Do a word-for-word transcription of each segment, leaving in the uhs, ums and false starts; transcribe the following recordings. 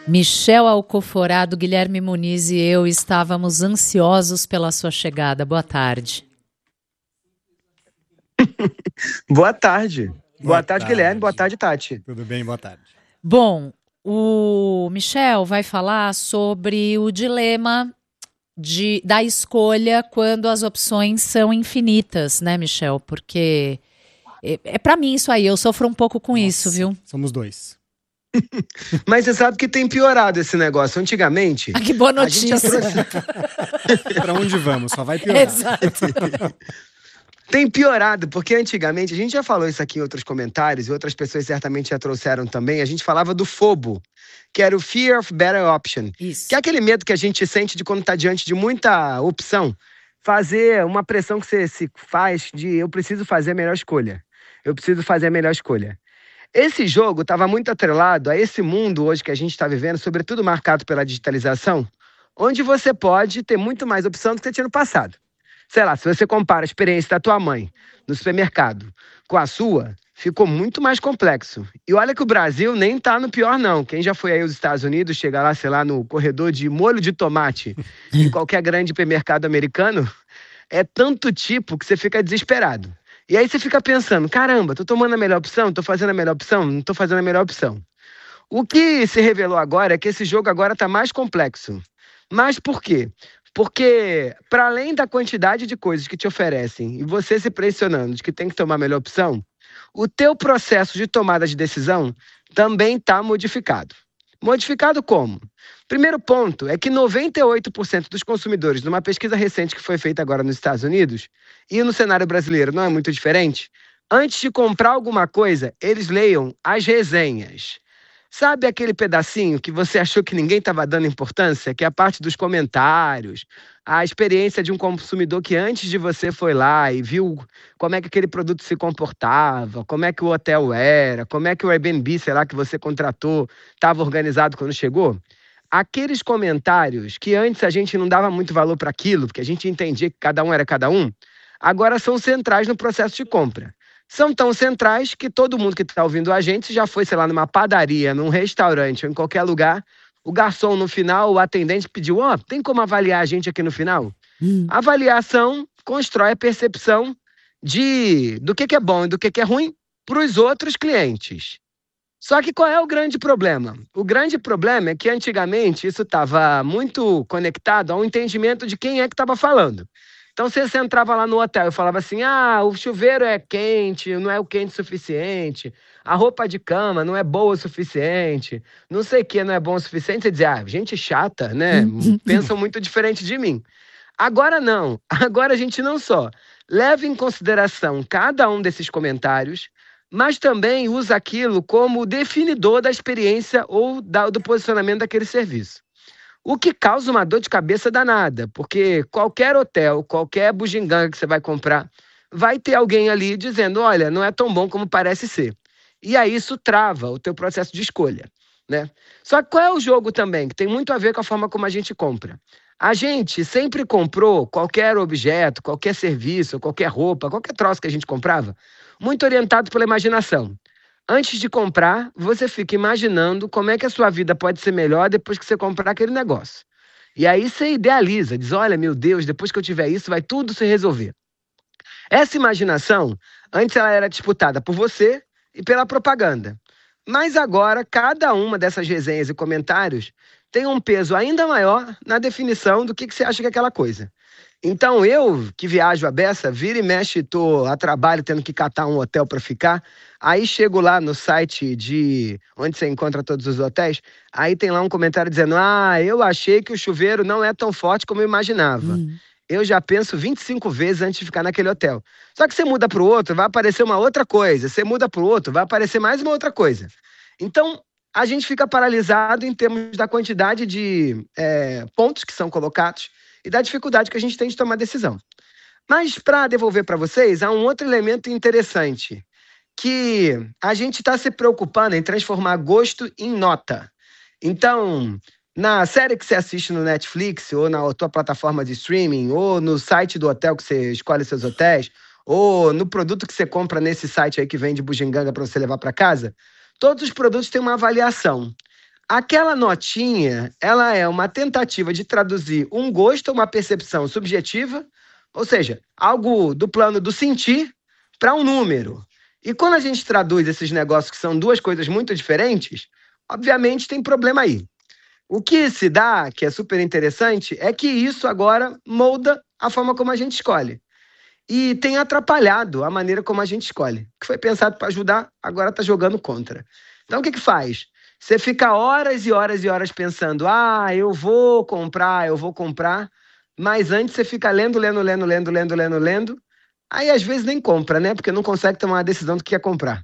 Michel Alcoforado, Guilherme Muniz e eu estávamos ansiosos pela sua chegada. Boa tarde. Boa tarde. Boa, Boa tarde, tarde, Guilherme. Boa tarde, Tati. Tudo bem? Boa tarde. Bom, o Michel vai falar sobre o dilema de, da escolha quando as opções são infinitas, né, Michel? Porque é, é para mim isso aí, eu sofro um pouco com Nossa, isso, viu? Somos dois. Mas você sabe que tem piorado esse negócio. Antigamente... Ah, que boa a gente já notícia. trouxe- Pra onde vamos? Só vai piorar. Exato. Tem piorado, porque antigamente, a gente já falou isso aqui em outros comentários, e outras pessoas certamente já trouxeram também, a gente falava do FOBO, que era o Fear of Better Option. Isso. Que é aquele medo que a gente sente de quando está diante de muita opção, fazer uma pressão que você se faz de eu preciso fazer a melhor escolha. Eu preciso fazer a melhor escolha. Esse jogo estava muito atrelado a esse mundo hoje que a gente está vivendo, sobretudo marcado pela digitalização, onde você pode ter muito mais opção do que você tinha no passado. Sei lá, se você compara a experiência da tua mãe no supermercado com a sua, ficou muito mais complexo. E olha que o Brasil nem tá no pior, não. Quem já foi aí aos Estados Unidos, chega lá, sei lá, no corredor de molho de tomate em qualquer grande supermercado americano, é tanto tipo que você fica desesperado. E aí você fica pensando, caramba, tô tomando a melhor opção? Tô fazendo a melhor opção? Não tô fazendo a melhor opção. O que se revelou agora é que esse jogo agora tá mais complexo. Mas por quê? Porque, para além da quantidade de coisas que te oferecem e você se pressionando de que tem que tomar a melhor opção, o teu processo de tomada de decisão também está modificado. Modificado como? Primeiro ponto é que noventa e oito por cento dos consumidores, numa pesquisa recente que foi feita agora nos Estados Unidos, e no cenário brasileiro não é muito diferente, antes de comprar alguma coisa, eles leiam as resenhas. Sabe aquele pedacinho que você achou que ninguém estava dando importância? Que é a parte dos comentários, a experiência de um consumidor que antes de você foi lá e viu como é que aquele produto se comportava, como é que o hotel era, como é que o Airbnb, sei lá, que você contratou, estava organizado quando chegou? Aqueles comentários que antes a gente não dava muito valor para aquilo, porque a gente entendia que cada um era cada um, agora são centrais no processo de compra. São tão centrais que todo mundo que está ouvindo a gente já foi, sei lá, numa padaria, num restaurante ou em qualquer lugar, o garçom no final, o atendente pediu, ó, oh, tem como avaliar a gente aqui no final? Hum. A avaliação constrói a percepção de, do que, que é bom e do que, que é ruim para os outros clientes. Só que qual é o grande problema? O grande problema é que antigamente isso estava muito conectado ao entendimento de quem é que estava falando. Então, se você entrava lá no hotel e falava assim, ah, o chuveiro é quente, não é o quente o suficiente, a roupa de cama não é boa o suficiente, não sei o que não é bom o suficiente, você dizia, ah, gente chata, né? Pensam muito diferente de mim. Agora não. Agora a gente não só leva em consideração cada um desses comentários, mas também usa aquilo como definidor da experiência ou da, do posicionamento daquele serviço. O que causa uma dor de cabeça danada, porque qualquer hotel, qualquer bugiganga que você vai comprar, vai ter alguém ali dizendo, olha, não é tão bom como parece ser. E aí isso trava o teu processo de escolha, né? Só que qual é o jogo também, que tem muito a ver com a forma como a gente compra? A gente sempre comprou qualquer objeto, qualquer serviço, qualquer roupa, qualquer troço que a gente comprava, muito orientado pela imaginação. Antes de comprar, você fica imaginando como é que a sua vida pode ser melhor depois que você comprar aquele negócio. E aí você idealiza, diz, olha, meu Deus, depois que eu tiver isso, vai tudo se resolver. Essa imaginação, antes ela era disputada por você e pela propaganda. Mas agora, cada uma dessas resenhas e comentários tem um peso ainda maior na definição do que, que você acha que é aquela coisa. Então eu, que viajo a beça, vira e mexe, tô a trabalho tendo que catar um hotel para ficar, aí chego lá no site de onde você encontra todos os hotéis, aí tem lá um comentário dizendo, ah, eu achei que o chuveiro não é tão forte como eu imaginava. Hum. Eu já penso vinte e cinco vezes antes de ficar naquele hotel. Só que você muda para o outro, vai aparecer uma outra coisa. Você muda para o outro, vai aparecer mais uma outra coisa. Então, a gente fica paralisado em termos da quantidade de é, pontos que são colocados e da dificuldade que a gente tem de tomar decisão. Mas, para devolver para vocês, há um outro elemento interessante, que a gente está se preocupando em transformar gosto em nota. Então, na série que você assiste no Netflix, ou na tua plataforma de streaming, ou no site do hotel que você escolhe seus hotéis, ou no produto que você compra nesse site aí que vende bugiganga para você levar para casa, todos os produtos têm uma avaliação. Aquela notinha, ela é uma tentativa de traduzir um gosto ou uma percepção subjetiva, ou seja, algo do plano do sentir, para um número. E quando a gente traduz esses negócios que são duas coisas muito diferentes, obviamente tem problema aí. O que se dá, que é super interessante, é que isso agora molda a forma como a gente escolhe. E tem atrapalhado a maneira como a gente escolhe. O que foi pensado para ajudar, agora está jogando contra. Então o que que faz? Você fica horas e horas e horas pensando, ah, eu vou comprar, eu vou comprar, mas antes você fica lendo, lendo, lendo, lendo, lendo, lendo, lendo, aí às vezes nem compra, né? Porque não consegue tomar uma decisão do que quer comprar.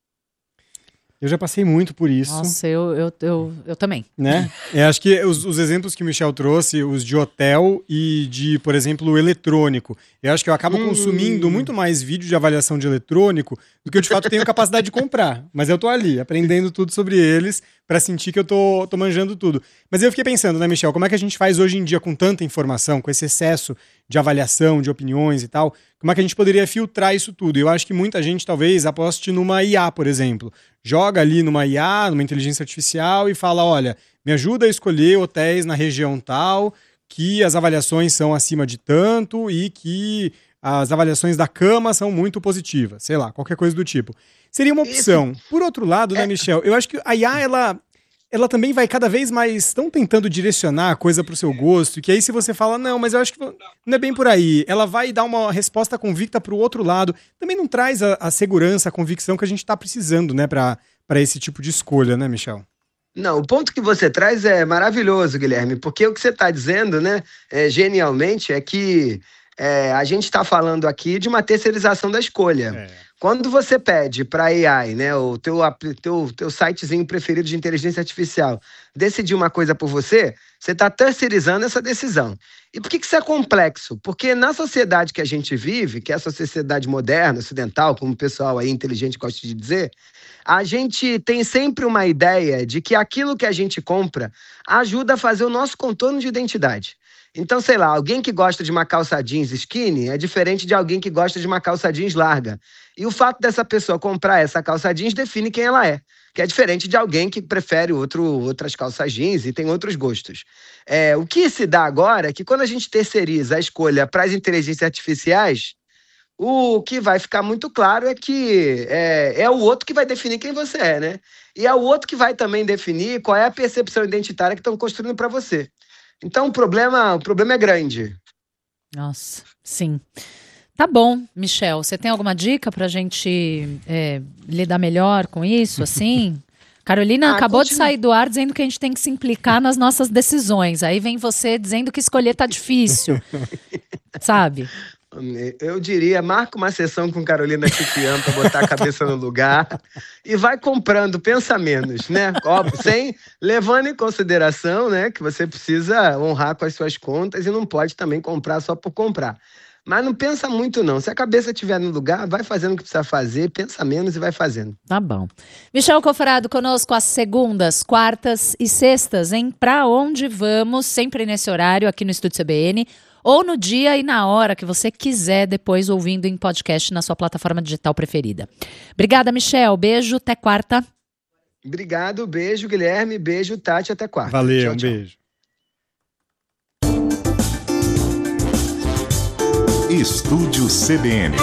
Eu já passei muito por isso. Nossa, eu, eu, eu, eu também. Né? Eu acho que os, os exemplos que o Michel trouxe, os de hotel e de, por exemplo, eletrônico, eu acho que eu acabo hum. consumindo muito mais vídeo de avaliação de eletrônico do que eu de fato tenho capacidade de comprar. Mas eu tô ali, aprendendo tudo sobre eles para sentir que eu tô, tô manjando tudo. Mas eu fiquei pensando, né, Michel, como é que a gente faz hoje em dia com tanta informação, com esse excesso de avaliação, de opiniões e tal, como é que a gente poderia filtrar isso tudo? Eu acho que muita gente talvez aposte numa I A, por exemplo. Joga ali numa I A, numa inteligência artificial e fala, olha, me ajuda a escolher hotéis na região tal, que as avaliações são acima de tanto e que as avaliações da cama são muito positivas. Sei lá, qualquer coisa do tipo. Seria uma opção. Por outro lado, né, Michel, eu acho que a I A, ela... ela também vai cada vez mais, estão tentando direcionar a coisa para o seu gosto, que aí se você fala, não, mas eu acho que não é bem por aí, ela vai dar uma resposta convicta para o outro lado, também não traz a, a segurança, a convicção que a gente está precisando, né, para para esse tipo de escolha, né, Michel? Não, o ponto que você traz é maravilhoso, Guilherme, porque o que você está dizendo, né, é, genialmente, é que é, a gente está falando aqui de uma terceirização da escolha. É. Quando você pede para a A I, né, o teu, teu, teu sitezinho preferido de inteligência artificial, decidir uma coisa por você, você está terceirizando essa decisão. E por que que isso é complexo? Porque na sociedade que a gente vive, que é essa sociedade moderna, ocidental, como o pessoal aí inteligente gosta de dizer, a gente tem sempre uma ideia de que aquilo que a gente compra ajuda a fazer o nosso contorno de identidade. Então, sei lá, alguém que gosta de uma calça jeans skinny é diferente de alguém que gosta de uma calça jeans larga. E o fato dessa pessoa comprar essa calça jeans define quem ela é, que é diferente de alguém que prefere outro, outras calças jeans e tem outros gostos. É, o que se dá agora é que quando a gente terceiriza a escolha para as inteligências artificiais, o que vai ficar muito claro é que é, é o outro que vai definir quem você é, né? E é o outro que vai também definir qual é a percepção identitária que estão construindo para você. Então o problema, o problema é grande. Nossa, sim. Tá bom, Michel, você tem alguma dica pra gente é, lidar melhor com isso, assim? Carolina ah, acabou continua. de sair do ar dizendo que a gente tem que se implicar nas nossas decisões. Aí vem você dizendo que escolher tá difícil, sabe? Eu diria, marca uma sessão com Carolina Chiquian para botar a cabeça no lugar e vai comprando, pensa menos, né? Óbvio, sem, levando em consideração, né, que você precisa honrar com as suas contas e não pode também comprar só por comprar. Mas não pensa muito não, se a cabeça estiver no lugar, vai fazendo o que precisa fazer, pensa menos e vai fazendo. Tá bom. Michel Cofrado conosco às segundas, quartas e sextas, hein? Pra onde vamos, sempre nesse horário aqui no Estúdio C B N, ou no dia e na hora que você quiser, depois ouvindo em podcast na sua plataforma digital preferida. Obrigada, Michel. Beijo, até quarta. Obrigado, beijo, Guilherme. Beijo, Tati, até quarta. Valeu, tchau, um tchau. beijo. Estúdio C B N.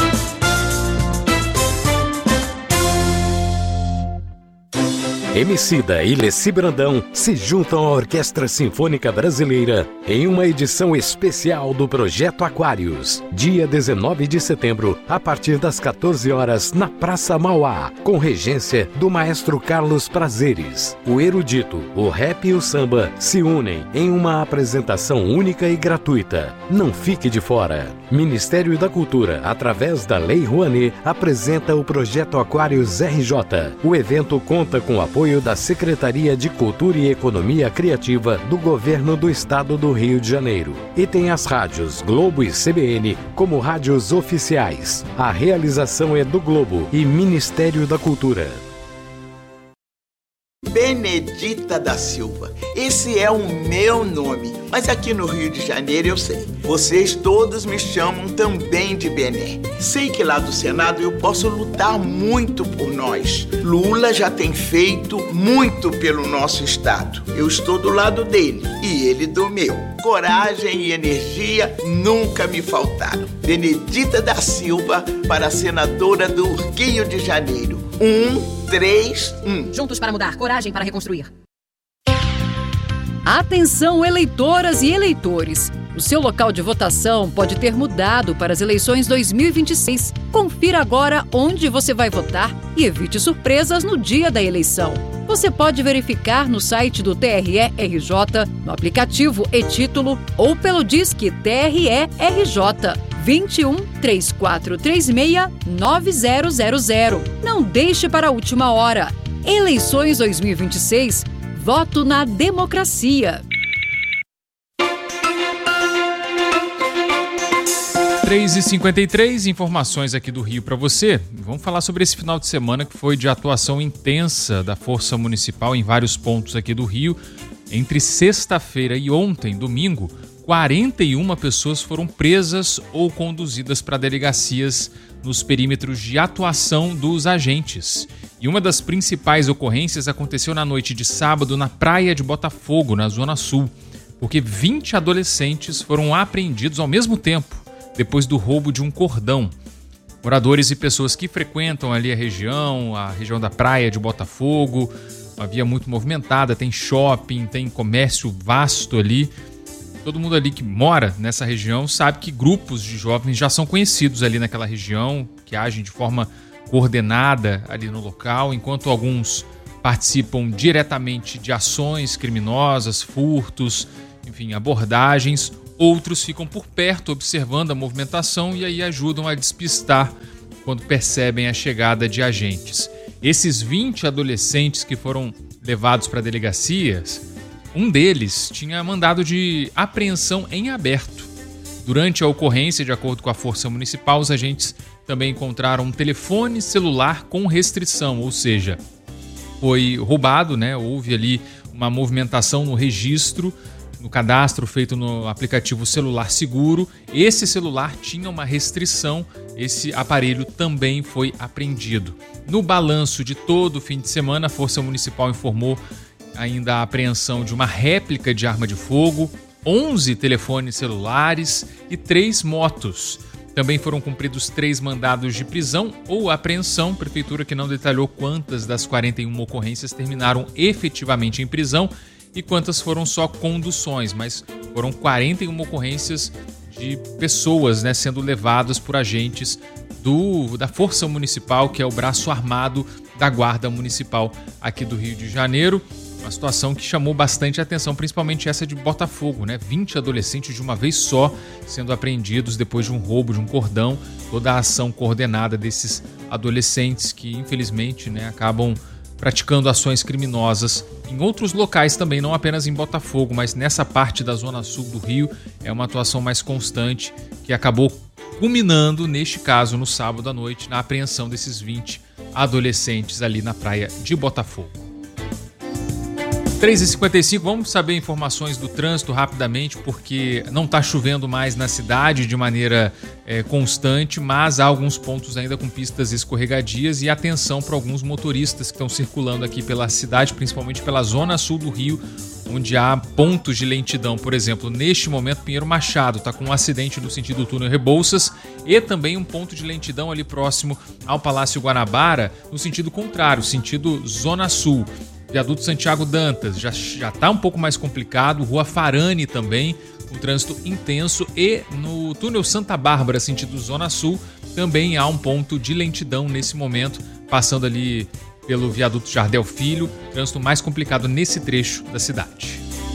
Emicida e Leci Brandão se juntam à Orquestra Sinfônica Brasileira em uma edição especial do Projeto Aquários, dia dezenove de setembro, a partir das quatorze horas, na Praça Mauá, com regência do maestro Carlos Prazeres. O erudito, o rap e o samba se unem em uma apresentação única e gratuita. Não fique de fora. Ministério da Cultura, através da Lei Rouanet, apresenta o Projeto Aquários R J. O evento conta com o apoio da Secretaria de Cultura e Economia Criativa do Governo do Estado do Rio de Janeiro. E tem as rádios Globo e C B N como rádios oficiais. A realização é do Globo e Ministério da Cultura. Benedita da Silva. Esse é o meu nome, mas aqui no Rio de Janeiro eu sei. Vocês todos me chamam também de Bené. Sei que lá do Senado eu posso lutar muito por nós. Lula já tem feito muito pelo nosso estado. Eu estou do lado dele e ele do meu. Coragem e energia nunca me faltaram. Benedita da Silva para senadora do Rio de Janeiro. Um, três, um. Juntos para mudar, coragem para reconstruir. Atenção, eleitoras e eleitores! O seu local de votação pode ter mudado para as eleições dois mil e vinte e seis. Confira agora onde você vai votar e evite surpresas no dia da eleição. Você pode verificar no site do T R E R J, no aplicativo e-Título ou pelo Disque T R E R J vinte e um, três quatro três seis, nove zero zero zero. Não deixe para a última hora. Eleições dois mil e vinte e seis. Voto na democracia. três e cinquenta e três, informações aqui do Rio para você. Vamos falar sobre esse final de semana que foi de atuação intensa da Força Municipal em vários pontos aqui do Rio. Entre sexta-feira e ontem, domingo, quarenta e uma pessoas foram presas ou conduzidas para delegacias nos perímetros de atuação dos agentes. E uma das principais ocorrências aconteceu na noite de sábado na praia de Botafogo, na Zona Sul, porque vinte adolescentes foram apreendidos ao mesmo tempo, depois do roubo de um cordão. Moradores e pessoas que frequentam ali a região, a região da praia de Botafogo, uma via muito movimentada, tem shopping, tem comércio vasto ali. Todo mundo ali que mora nessa região sabe que grupos de jovens já são conhecidos ali naquela região, que agem de forma coordenada ali no local, enquanto alguns participam diretamente de ações criminosas, furtos, enfim, abordagens. Outros ficam por perto observando a movimentação e aí ajudam a despistar quando percebem a chegada de agentes. Esses vinte adolescentes que foram levados para delegacias, um deles tinha mandado de apreensão em aberto. Durante a ocorrência, de acordo com a Força Municipal, os agentes também encontraram um telefone celular com restrição, ou seja, foi roubado, né? Houve ali uma movimentação no registro, no cadastro feito no aplicativo Celular Seguro. Esse celular tinha uma restrição, esse aparelho também foi apreendido. No balanço de todo o fim de semana, a Força Municipal informou ainda a apreensão de uma réplica de arma de fogo, onze telefones celulares e três motos. Também foram cumpridos três mandados de prisão ou apreensão, prefeitura que não detalhou quantas das quarenta e uma ocorrências terminaram efetivamente em prisão e quantas foram só conduções, mas foram quarenta e uma ocorrências de pessoas, né, sendo levadas por agentes do, da Força Municipal, que é o braço armado da Guarda Municipal aqui do Rio de Janeiro. Uma situação que chamou bastante atenção, principalmente essa de Botafogo, né? vinte adolescentes de uma vez só sendo apreendidos depois de um roubo de um cordão. Toda a ação coordenada desses adolescentes que, infelizmente, né, acabam praticando ações criminosas em outros locais também, não apenas em Botafogo, mas nessa parte da Zona Sul do Rio é uma atuação mais constante que acabou culminando, neste caso, no sábado à noite, na apreensão desses vinte adolescentes ali na praia de Botafogo. três e cinquenta e cinco, vamos saber informações do trânsito rapidamente, porque não está chovendo mais na cidade de maneira é, constante, mas há alguns pontos ainda com pistas escorregadias e atenção para alguns motoristas que estão circulando aqui pela cidade, principalmente pela zona sul do Rio, onde há pontos de lentidão. Por exemplo, neste momento, Pinheiro Machado está com um acidente no sentido túnel Rebouças e também um ponto de lentidão ali próximo ao Palácio Guanabara, no sentido contrário, sentido zona sul. Viaduto Santiago Dantas já já está um pouco mais complicado, Rua Farane também, o trânsito intenso, e no túnel Santa Bárbara, sentido Zona Sul, também há um ponto de lentidão nesse momento, passando ali pelo viaduto Jardel Filho, trânsito mais complicado nesse trecho da cidade.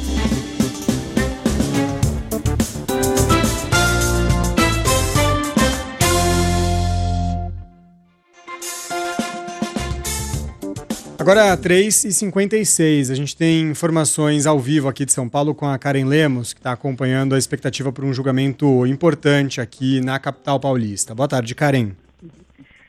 Agora, três e cinquenta e seis, a gente tem informações ao vivo aqui de São Paulo com a Karen Lemos, que está acompanhando a expectativa por um julgamento importante aqui na capital paulista. Boa tarde, Karen.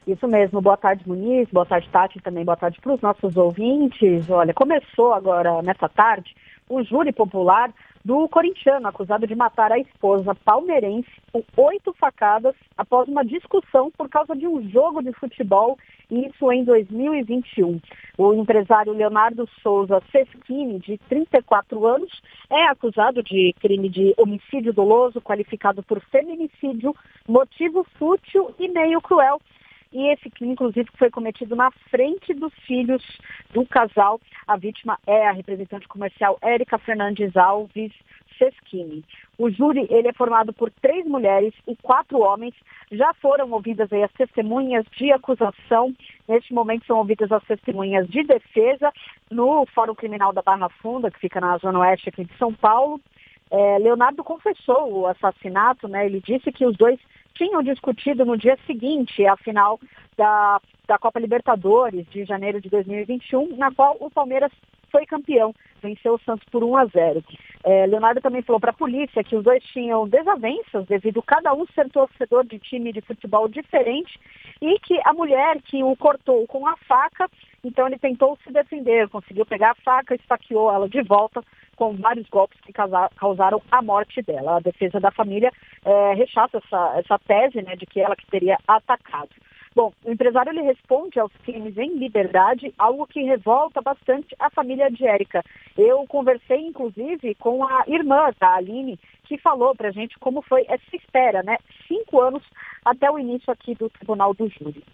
Isso mesmo, boa tarde, Muniz, boa tarde, Tati, também boa tarde para os nossos ouvintes. Olha, começou agora, nessa tarde, o júri popular do corintiano, acusado de matar a esposa palmeirense com oito facadas após uma discussão por causa de um jogo de futebol, isso em dois mil e vinte e um. O empresário Leonardo Souza Seschini, de trinta e quatro anos, é acusado de crime de homicídio doloso, qualificado por feminicídio, motivo fútil e meio cruel. E esse crime, inclusive, foi cometido na frente dos filhos do casal. A vítima é a representante comercial Érica Fernandes Alves Seschini. O júri ele é formado por três mulheres e quatro homens. Já foram ouvidas aí as testemunhas de acusação. Neste momento são ouvidas as testemunhas de defesa no Fórum Criminal da Barra Funda, que fica na Zona Oeste aqui de São Paulo. É, Leonardo confessou o assassinato, né? Ele disse que os dois tinham discutido no dia seguinte a final da, da Copa Libertadores de janeiro de dois mil e vinte e um, na qual o Palmeiras foi campeão, venceu o Santos por um a zero. É, Leonardo também falou para a polícia que os dois tinham desavenças devido cada um ser torcedor de time de futebol diferente e que a mulher que o cortou com a faca, então ele tentou se defender, conseguiu pegar a faca, esfaqueou ela de volta com vários golpes que causaram a morte dela. A defesa da família é, rechaça essa, essa tese, né, de que ela que teria atacado. Bom, o empresário ele responde aos crimes em liberdade, algo que revolta bastante a família de Érica. Eu conversei, inclusive, com a irmã da Aline, que falou pra gente como foi essa espera, né? Cinco anos até o início aqui do Tribunal do Júri.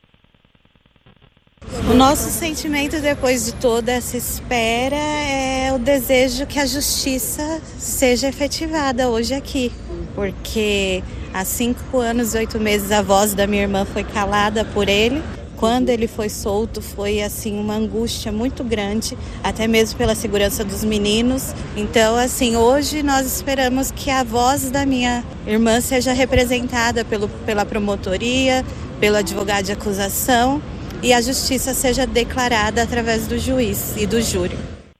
O nosso sentimento depois de toda essa espera é o desejo que a justiça seja efetivada hoje aqui, porque há cinco anos e oito meses a voz da minha irmã foi calada por ele. Quando ele foi solto foi assim uma angústia muito grande, até mesmo pela segurança dos meninos. Então assim, hoje nós esperamos que a voz da minha irmã seja representada pelo, pela promotoria, pelo advogado de acusação, e a justiça seja declarada através do juiz e do júri.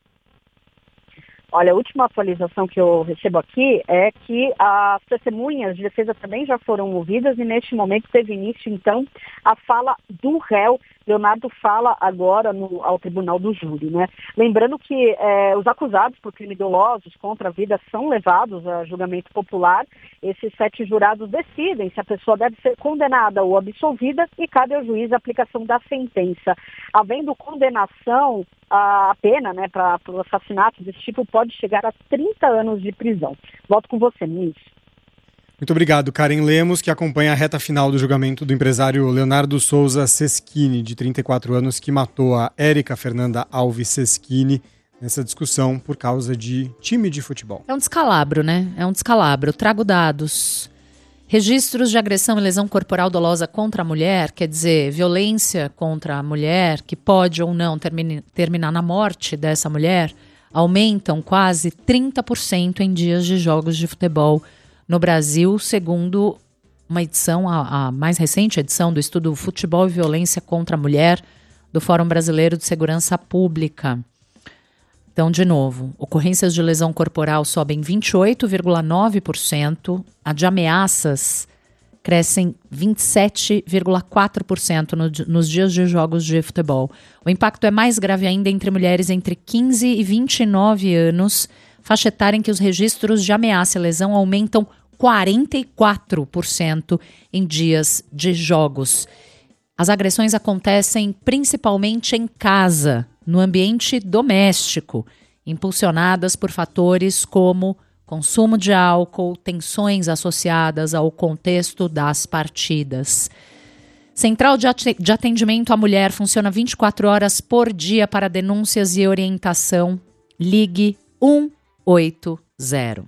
Olha, a última atualização que eu recebo aqui é que as testemunhas de defesa também já foram ouvidas e neste momento teve início, então, a fala do réu. Leonardo fala agora no, ao Tribunal do Júri, né? Lembrando que é, os acusados por crime dolosos contra a vida são levados a julgamento popular. Esses sete jurados decidem se a pessoa deve ser condenada ou absolvida e cabe ao juiz a aplicação da sentença. Havendo condenação, a pena, né, para o assassinato desse tipo pode chegar a trinta anos de prisão. Volto com você, ministro. Muito obrigado, Karen Lemos, que acompanha a reta final do julgamento do empresário Leonardo Souza Seschini, de trinta e quatro anos, que matou a Érica Fernanda Alves Seschini nessa discussão por causa de time de futebol. É um descalabro, né? É um descalabro. Trago dados. Registros de agressão e lesão corporal dolosa contra a mulher, quer dizer, violência contra a mulher, que pode ou não termine, terminar na morte dessa mulher, aumentam quase trinta por cento em dias de jogos de futebol no Brasil, segundo uma edição, a, a mais recente edição do estudo Futebol e Violência contra a Mulher, do Fórum Brasileiro de Segurança Pública. Então, de novo, ocorrências de lesão corporal sobem vinte e oito vírgula nove por cento, a de ameaças crescem vinte e sete vírgula quatro por cento no, nos dias de jogos de futebol. O impacto é mais grave ainda entre mulheres entre quinze e vinte e nove anos, faixa etária em que os registros de ameaça e lesão aumentam quarenta e quatro por cento em dias de jogos. As agressões acontecem principalmente em casa, no ambiente doméstico, impulsionadas por fatores como consumo de álcool, tensões associadas ao contexto das partidas. Central de Atendimento à Mulher funciona vinte e quatro horas por dia para denúncias e orientação. Ligue um oito zero.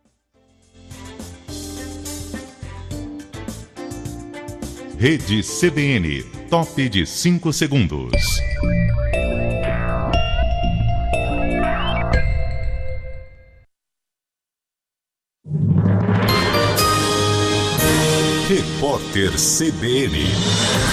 Rede C B N, top de cinco segundos. Repórter C B N.